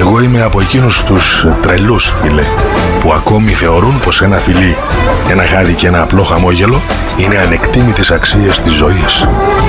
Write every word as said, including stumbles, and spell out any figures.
Εγώ είμαι από εκείνους τους τρελούς, φίλε, που ακόμη θεωρούν πως ένα φιλί, ένα χάδι και ένα απλό χαμόγελο είναι ανεκτήμητες αξίες της ζωής.